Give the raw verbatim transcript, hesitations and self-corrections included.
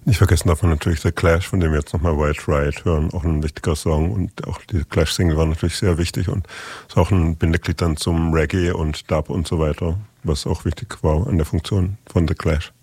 Nicht vergessen darf man natürlich The Clash, von dem wir jetzt nochmal White Riot hören, auch ein wichtiger Song, und auch die Clash-Single war natürlich sehr wichtig und ist auch ein Bindeglied dann zum Reggae und Dub und so weiter, was auch wichtig war an der Funktion von The Clash.